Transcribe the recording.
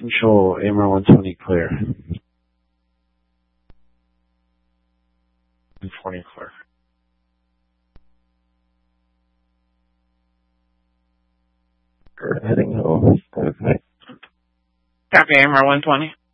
Control, AMR 120 clear. 120 clear. Heading home. Okay. Copy, AMR 120.